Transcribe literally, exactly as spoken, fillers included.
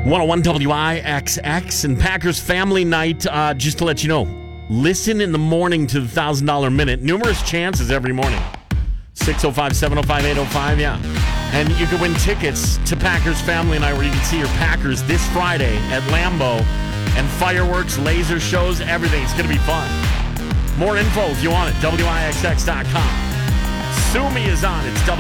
one oh one W I X X and Packers Family Night. Uh, just to let you know, listen in the morning to the one thousand dollars Minute. Numerous chances every morning. six oh five, seven oh five, eight oh five, yeah. And you can win tickets to Packers Family Night where you can see your Packers this Friday at Lambeau. And fireworks, laser shows, everything. It's going to be fun. More info if you want it, W I X X dot com. Sumi is on. It's W